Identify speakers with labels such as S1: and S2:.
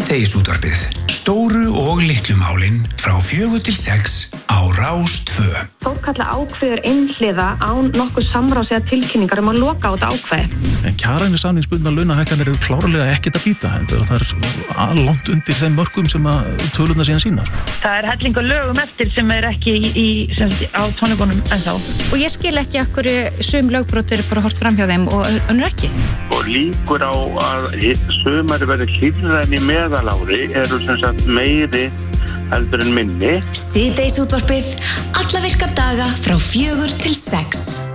S1: Síðdegisútvarpið. Stóru og litlu málin frá 4 til 6 á Rás 2.
S2: Þórkatla ákveður einhliða án nokkuð samráðs eða tilkynningar að loka á þetta ákveði.
S3: En kjaraðinni samningsbundna launahækkanir eru klárlega ekkert að býta. Það er langt undir þeim mörkum sem að tölurnar síðan sína.
S2: Það hellingur lögum eftir sem ekki á tónleikunum ennþá.
S4: Og ég skil ekki af hverju sum lögbrot eru bara hort framhjá þeim og önnur ekki.
S5: Og líkur á að sumari verði hlýrra en í meðalári eru sem sagt meiri heldur en minni.
S6: Síðdegisútvarpið alla virka daga frá 4 til 6.